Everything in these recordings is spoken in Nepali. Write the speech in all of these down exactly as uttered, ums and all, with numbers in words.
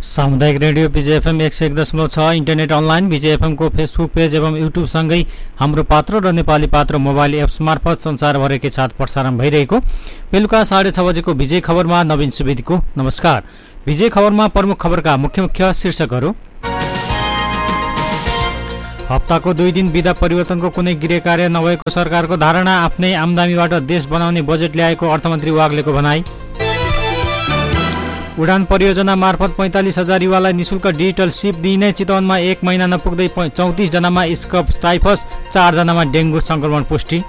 सामुदायिक रेडियो विजय एफएम एक सय एक दशमलव छ, इन्टरनेट अनलाइन विजय एफएमको फेसबुक पेज एवं युट्युबसँगै हाम्रो पात्र र नेपाली पात्र मोबाइल एप्स मार्फत संसारभरिकै साथ प्रसारण भइरहेको बेलुका साढे छ बजेको विजय खबरमा नवीन सुवेदीको नमस्कार। विजय खबरमा प्रमुख खबरका मुख्य मुख्य शीर्षकहरू। हप्ताको दुई दिन बिदा परिवर्तनको कुनै गृह कार्य नभएको सरकारको धारणा, आफ्नै आम्दानीबाट देश बनाउने बजेट ल्याएको अर्थमन्त्री वाग्लेको भनाई। उडान परियोजना मार्फत पैंतालिस हजार युवालाई निशुल्क डिजिटल सिप दिइने, चितवनमा एक महिना नपुग्दै चौतिस जनामा स्कब टाइफस, चार जनामा डेङ्गु संक्रमण पुष्टि।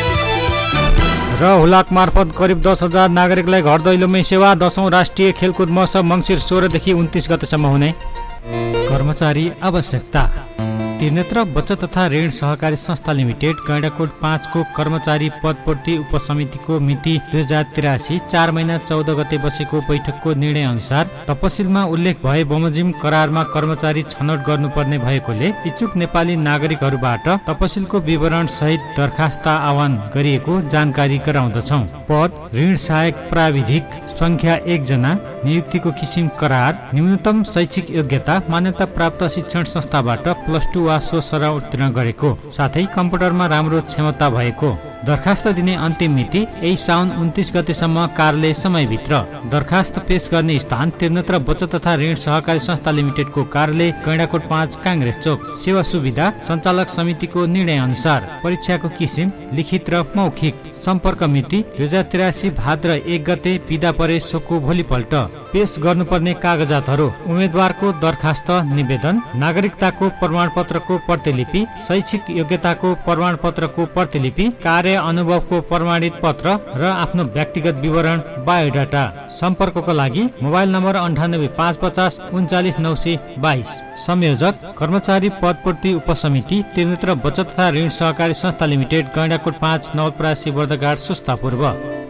र हुलाक मार्फत करिब दस हजार नागरिकलाई घर दैलोमै सेवा, दशौं राष्ट्रिय खेलकुद महोत्सव मङ्सिर सोह्रदेखि उन्तिस गतेसम्म हुने। कर्मचारी आवश्यकता। त्रिनेत्र बचत तथा ऋण सहकारी संस्था लिमिटेड गैंडाकोट पाँचको कर्मचारी पदपूर्ति उपसमितिको मिति दुई हजार तिरासी चार महिना चौध गते बसेको बैठकको निर्णय अनुसार तपसिलमा उल्लेख भए बमोजिम करारमा कर्मचारी छनौट गर्नुपर्ने भएकोले इच्छुक नेपाली नागरिकहरूबाट तपसिलको विवरण सहित दरखास्त आह्वान गरिएको जानकारी गराउँदछौँ। पद ऋण सहायक प्राविधिक संख्या एक जना, नियुक्तिको किसिम करार, न्यूनतम शैक्षिक योग्यता, मान्यता प्राप्त शिक्षण संस्थाबाट प्लस टू वा सो सर उत्तीर्ण गरेको, साथै कम्प्युटरमा राम्रो क्षमता भएको। दरखास्त दिने अन्तिम मिति यही साउन उन्तिस गतेसम्म कार्यालय समयभित्र। दरखास्त पेश गर्ने स्थान त्रिनेत्र बचत तथा ऋण सहकारी संस्था लिमिटेडको कार्यालय गैंडाकोट पाँच काङ्ग्रेस चोक। सेवा सुविधा सञ्चालक समितिको निर्णय अनुसार। परीक्षाको किसिम लिखित र मौखिक। सम्पर्क मिति दुई हजार तिरासी भाद्र एक गते बिदा परे सोको भोलिपल्ट। पेश गर्नुपर्ने कागजातहरू: उम्मेद्वारको दरखास्त निवेदन, नागरिकताको प्रमाणपत्रको प्रतिलिपि, शैक्षिक योग्यताको प्रमाणपत्रको प्रतिलिपि, कार्य अनुभवको प्रमाणित पत्र र आफ्नो व्यक्तिगत विवरण बायोडाटा। सम्पर्कको लागि मोबाइल नम्बर अन्ठानब्बे पाँच पचास उन्चालिस नौ सय बाइस। संयोजक कर्मचारी पदपूर्ति उपसमिति त्रिनेत्र बचत तथा ऋण सहकारी संस्था लिमिटेड गैंडाकोट पाँच नवलपरासी बर्दघाट सुस्ता पूर्व।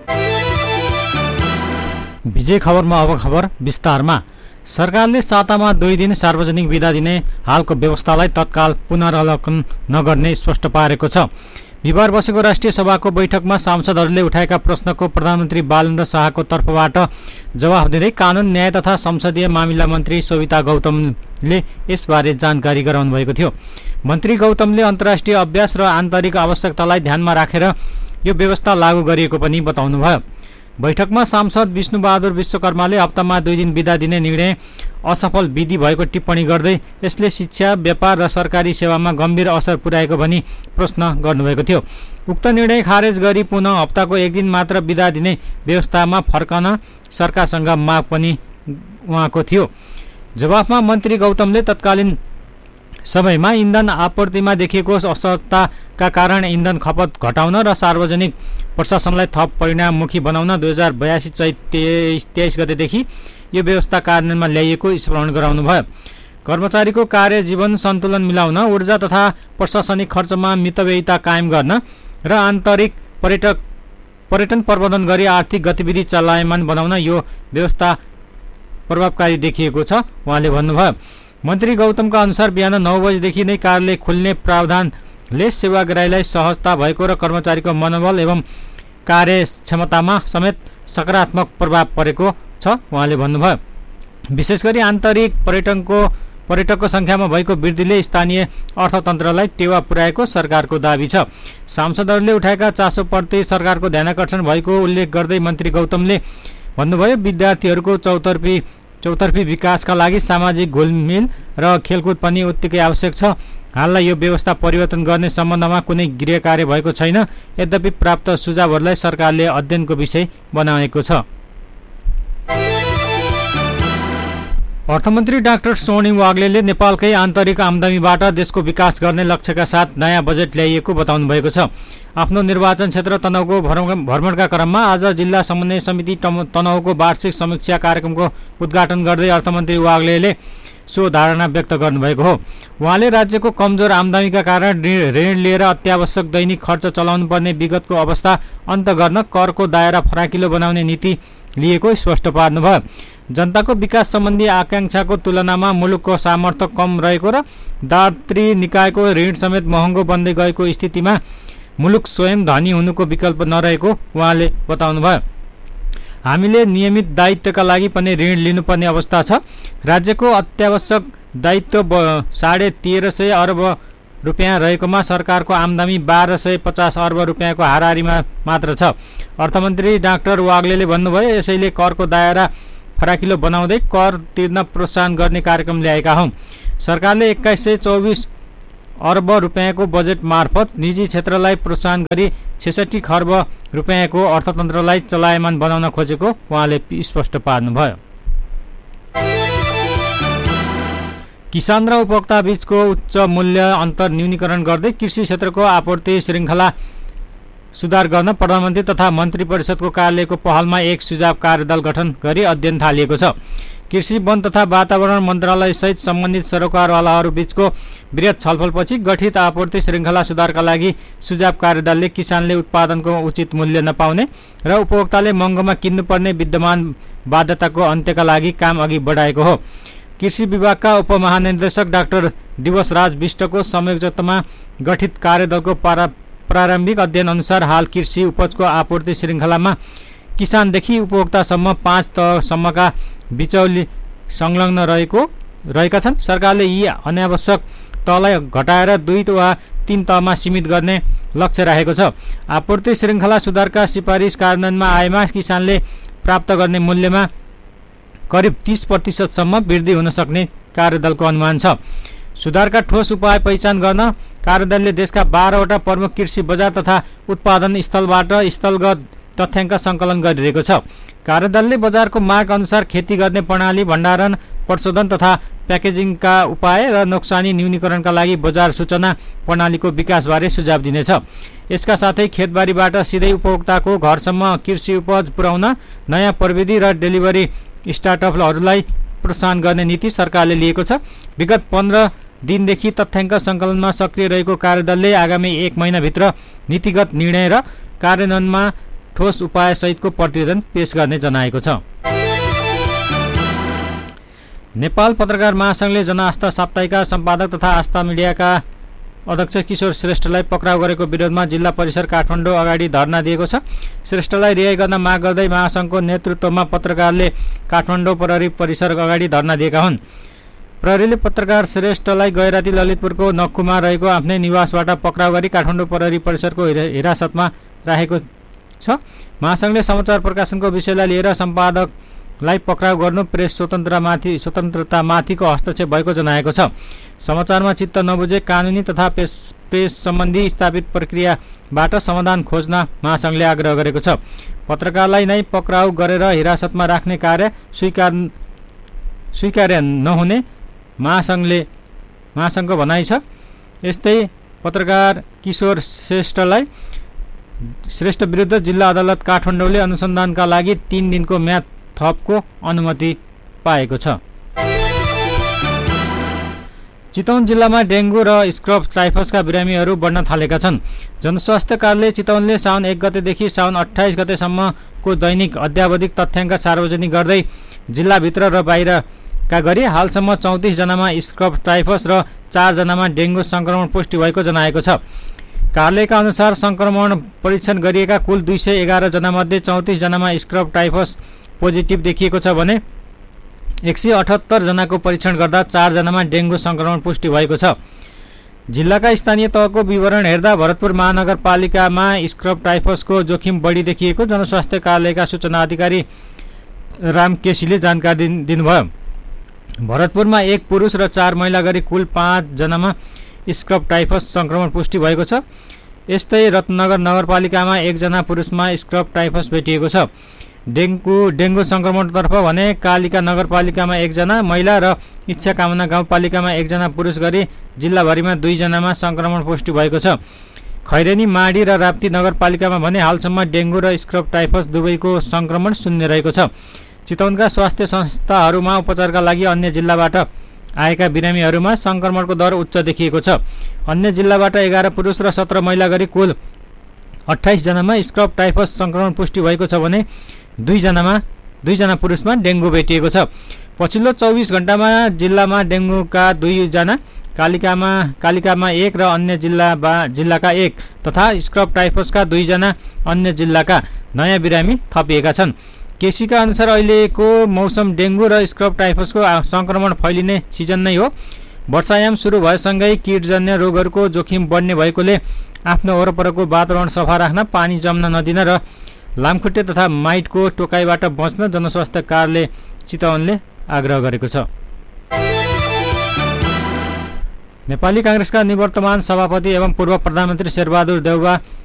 विजय खबरमा अब खबर विस्तारमा। सरकारले सातामा दुई दिन सार्वजनिक बिदा दिने हालको व्यवस्थालाई तत्काल पुनरावलोकन नगर्ने स्पष्ट पारेको छ। बिहिबार बसेको राष्ट्रिय सभाको बैठकमा सांसदहरूले उठाएका प्रश्नको प्रधानमन्त्री बालेन्द्र शाहको तर्फबाट जवाफ दिँदै कानून न्याय तथा संसदीय मामिला मन्त्री सोभिता गौतमले यसबारे जानकारी गराउनु भएको थियो। मन्त्री गौतमले अन्तर्राष्ट्रिय अभ्यास र आन्तरिक आवश्यकतालाई ध्यानमा राखेर यो व्यवस्था लागू गरिएको पनि बताउनुभयो। बैठकमा सांसद विष्णुबहादुर विश्वकर्माले हप्तामा दुई दिन बिदा दिने निर्णय असफल विधि भएको टिप्पणी गर्दै यसले शिक्षा, व्यापार र सरकारी सेवामा गम्भीर असर पुर्याएको भनी प्रश्न गर्नुभएको थियो। उक्त निर्णय खारेज गरी पुनः हप्ताको एक दिन मात्र बिदा दिने व्यवस्थामा फर्कन सरकारसँग माग पनि उहाँको थियो। जवाफमा मन्त्री गौतमले तत्कालीन समयमा इन्धन आपूर्तिमा देखिएको असहजताका कारण इन्धन खपत घटाउन र सार्वजनिक प्रशासनलाई थप परिणाममुखी बनाउन दुई हजार बयासी चैत तेइस तेइस गतेदेखि यो व्यवस्था कार्यान्वयनमा ल्याइएको स्मरण गराउनुभयो। कर्मचारीको कार्य जीवन सन्तुलन मिलाउन, ऊर्जा तथा प्रशासनिक खर्चमा मितव्ययिता कायम गर्न र आन्तरिक पर्यटक पर्यटन प्रबन्धन गरी आर्थिक गतिविधि चलायमान बनाउन यो व्यवस्था प्रभावकारी देखिएको छ उहाँले भन्नुभयो। मन्त्री गौतमका अनुसार बिहान नौ बजेदेखि नै कार्यालय खुल्ने प्रावधानले सेवाग्राहीलाई सहजता भएको र कर्मचारीको मनोबल एवं कार्यक्षमतामा समेत सकारात्मक प्रभाव परेको छ उहाँले भन्नुभयो। विशेष गरी आन्तरिक पर्यटनको पर्यटकको सङ्ख्यामा भएको वृद्धिले स्थानीय अर्थतन्त्रलाई टेवा पुर्याएको सरकारको दाबी छ। सांसदहरूले उठाएका चासोप्रति सरकारको ध्यानाकर्षण भएको उल्लेख गर्दै मन्त्री गौतमले भन्नुभयो, विद्यार्थीहरूको चौतर्फी चौतर्फी विकासका लागि सामाजिक घुलमिल र खेलकुद पनि उत्तिकै आवश्यक छ। हाललाई यो व्यवस्था परिवर्तन गर्ने सम्बन्धमा कुनै गृह कार्य भएको छैन। यद्यपि प्राप्त सुझावहरूलाई सरकारले अध्ययनको विषय बनाएको छ। अर्थमन्त्री डाक्टर स्वर्णिम वाग्लेले नेपालकै आन्तरिक आम्दानीबाट देशको विकास गर्ने लक्ष्यका साथ नयाँ बजेट ल्याइएको बताउनु भएको छ। आफ्नो निर्वाचन क्षेत्र तनहुको भ्रमणका क्रममा आज जिल्ला समन्वय समिति तनहुको वार्षिक समीक्षा कार्यक्रमको उद्घाटन गर्दै अर्थमन्त्री वाग्लेले सो धारणा व्यक्त गर्नुभएको हो। उहाँले राज्यको कमजोर आम्दानीका कारण ऋण लिएर अत्यावश्यक दैनिक खर्च चलाउनु पर्ने विगतको अवस्था अन्त गर्न करको दायरा फराकिलो बनाउने नीति लिएको स्पष्ट पार्नुभयो। जनताको विकास सम्बन्धी आकांक्षाको तुलनामा मुलुकको सामर्थ्य कम रहेको र दात्री निकायको ऋण समेत महँगो बन्दै गएको स्थितिमा मुलुक स्वयं धनी हुनुको विकल्प नरहेको उहाँले बताउनुभयो। हामीले नियमित दायित्वका लागि पनि ऋण लिनुपर्ने अवस्था छ। राज्यको अत्यावश्यक दायित्व साढे तेह्र सय अर्ब रुपियाँ रहेकोमा सरकारको आम्दानी बाह्र सय पचास अर्ब रुपियाँको हाराहारीमा मात्र छ। अर्थमन्त्री डाक्टर वाग्लेले भन्नुभयो, यसैले करको दायरा फराकिलो बनाउँदै कर तिर्न प्रोत्साहन गर्ने कार्यक्रम ल्याएका हौँ। सरकारले एक्काइस सय चौबिस अर्ब रुपियाँको बजेट मार्फत निजी क्षेत्रलाई प्रोत्साहन गरी छेसठी खर्ब रुपियाँको अर्थतन्त्रलाई चलायमान बनाउन खोजेको उहाँले स्पष्ट पार्नुभयो। किसान र उपभोक्ता बीचको उच्च मूल्य अन्तर न्यूनीकरण गर्दै कृषि क्षेत्रको आपूर्ति श्रृङ्खला सुधार गर्न प्रधानमन्त्री तथा मन्त्री परिषदको कार्यालयको पहलमा एक सुझाव कार्यदल गठन गरी अध्ययन थालिएको छ। कृषि, वन तथा वातावरण मन्त्रालयसहित सम्बन्धित सरोकारवालाहरू बीचको वृहत छलफलपछि गठित आपूर्ति श्रृङ्खला सुधारका लागि सुझाव कार्यदलले किसानले उत्पादनको उचित मूल्य नपाउने र उपभोक्ताले महँगोमा किन्नुपर्ने विद्यमान बाध्यताको अन्त्यका लागि काम अघि बढाएको हो। कृषि विभागका उपमहानिर्देशक डाक्टर दिवस राज विष्टको संयोजकतामा गठित कार्यदलको पारा प्रारम्भिक अध्ययन अनुसार हाल कृषि उपजको आपूर्ति श्रृङ्खलामा किसानदेखि उपभोक्तासम्म पाँच तहसम्मका बिचौली संलग्न रहेको रहेका छन्। सरकारले यी अनावश्यक तहलाई घटाएर दुई वा तीन तहमा सीमित गर्ने लक्ष्य राखेको छ। आपूर्ति श्रृङ्खला सुधारका सिफारिस कार्यान्वयनमा आएमा किसानले प्राप्त गर्ने मूल्यमा करिब तीस प्रतिशतसम्म वृद्धि हुन सक्ने कार्यदलको अनुमान छ। सुधारका ठोस उपाय पहिचान गर्न कार्यदलले देशका बाह्रवटा प्रमुख कृषि बजार तथा उत्पादन स्थलबाट स्थलगत तथ्याङ्क सङ्कलन गरिरहेको छ। कार्यदलले बजारको माग अनुसार खेती गर्ने प्रणाली, भण्डारण, प्रशोधन तथा प्याकेजिङका उपाय र नोक्सानी न्यूनीकरणका लागि बजार सूचना प्रणालीको विकासबारे सुझाव दिनेछ। यसका साथै खेतबारीबाट सिधै उपभोक्ताको घरसम्म कृषि उपज पुर्याउन नयाँ प्रविधि र डेलिभरी स्टार्टअपहरूलाई प्रोत्साहन गर्ने नीति सरकारले लिएको छ। विगत पन्ध्र दिनदेखि तथ्याङ्क सङ्कलनमा सक्रिय रहेको कार्यदलले आगामी एक महिनाभित्र नीतिगत निर्णय र कार्यान्वयनमा ठोस उपाय सहितको प्रतिवेदन पेश गर्ने जनाएको छ। नेपाल पत्रकार महासङ्घले जनआस्था साप्ताहिकका सम्पादक तथा आस्था मिडियाका अध्यक्ष किशोर श्रेष्ठलाई पक्राउ गरेको विरोधमा जिल्ला परिषद काठमाडौँ अगाडि धरना दिएको छ। श्रेष्ठलाई रिहाई गर्न माग गर्दै महासङ्घको नेतृत्वमा पत्रकारले काठमाडौँ प्रहरी परिसर अगाडि धरना दिएका हुन्। प्रहरीले पत्रकार श्रेष्ठलाई गैराती ललितपुरको नक्खुमा रहेको आफ्नै निवासबाट पक्राउ गरी काठमाडौँ प्रहरी परिसरको हिरासतमा राखेको छ। महासङ्घले समाचार प्रकाशनको विषयलाई लिएर सम्पादकलाई पक्राउ गर्नु प्रेस स्वतन्त्रतामाथि स्वतन्त्रतामाथिको हस्तक्षेप भएको जनाएको छ। समाचारमा चित्त नबुझे कानुनी तथा पेस पेस सम्बन्धी स्थापित प्रक्रियाबाट समाधान खोज्न महासङ्घले आग्रह गरेको छ। पत्रकारलाई नै पक्राउ गरेर हिरासतमा राख्ने कार्य स्वीकार स्वीकार्य नहुने महासङ्घले महासङ्घको भनाइ छ। यस्तै पत्रकार किशोर श्रेष्ठलाई श्रेष्ठ विरुद्ध जिल्ला अदालत काठमाडौँले अनुसन्धानका लागि तीन दिनको म्याद थपको अनुमति पाएको छ। चितवन जिल्लामा डेङ्गु र स्क्रब टाइफसका बिरामीहरू बढ्न थालेका छन्। जनस्वास्थ्य कार्यालय चितवनले साउन एक गतेदेखि साउन अठाइस गतेसम्मको दैनिक अद्यावधिक तथ्याङ्क सार्वजनिक गर्दै जिल्लाभित्र र बाहिरका गरी हालसम्म चौतिस जनामा स्क्रब टाइफस र चार जनामा डेङ्गु सङ्क्रमण पुष्टि भएको जनाएको छ। कार्यालयका अनुसार सङ्क्रमण परीक्षण गरिएका कुल दुई सय एघार जनामध्ये चौतिस जनामा स्क्रब टाइफस पोजिटिभ देखिएको छ भने एक सय अठहत्तर जनाको परीक्षण गर्दा चार जनामा डेङ्गु सङ्क्रमण पुष्टि भएको छ। जिल्लाका स्थानीय तहको विवरण हेर्दा भरतपुर महानगरपालिकामा स्क्रब टाइफसको जोखिम बढी देखिएको जनस्वास्थ्य कार्यालयका सूचना अधिकारी राम केसीले जानकारी दिनुभयो। भरतपुरमा एक पुरुष र चार महिला गरी कुल पाँच जनामा स्क्रब टाइफस सङ्क्रमण पुष्टि भएको छ। यस्तै रत्नगर नगरपालिकामा एकजना पुरुषमा स्क्रब टाइफस भेटिएको छ। डेङ्गु डेङ्गु सङ्क्रमणतर्फ भने कालिका नगरपालिकामा एकजना महिला र इच्छा कामना गाउँपालिकामा एकजना पुरुष गरी जिल्लाभरिमा दुईजनामा सङ्क्रमण पुष्टि भएको छ। खैरेनी, माडी र राप्ती नगरपालिकामा भने हालसम्म डेङ्गु र स्क्रब टाइफस दुवैको सङ्क्रमण शून्य रहेको छ। चितवनका स्वास्थ्य संस्थाहरूमा उपचारका लागि अन्य जिल्लाबाट आएका बिरामीहरूमा सङ्क्रमणको दर उच्च देखिएको छ। अन्य जिल्लाबाट एघार पुरुष र सत्र महिला गरी कुल अठाइस जनामा स्क्रब टाइफस सङ्क्रमण पुष्टि भएको छ भने दुईजनामा दुईजना पुरुषमा डेङ्गु भेटिएको छ। पछिल्लो चौबिस घण्टामा जिल्लामा डेङ्गुका दुईजना, कालिकामा कालिकामा एक र अन्य जिल्ला बा जिल्लाका एक तथा स्क्रब टाइफसका दुईजना अन्य जिल्लाका नयाँ बिरामी थपिएका छन्। केसीका अनुसार अहिलेको मौसम डेङ्गु र स्क्रब टाइफसको सङ्क्रमण फैलिने सिजन नै हो। वर्षायाम सुरु भएसँगै कीटजन्य रोगहरूको जोखिम बढ्ने भएकोले आफ्नो वरपरको वातावरण सफा राख्न, पानी जम्न नदिन र लामखुट्टे तथा माइटको टोकाइबाट बच्न जनस्वास्थ्य कार्यालय चितवनले आग्रह गरेको छ। नेपाली काङ्ग्रेसका निवर्तमान सभापति एवं पूर्व प्रधानमन्त्री शेरबहादुर देउवा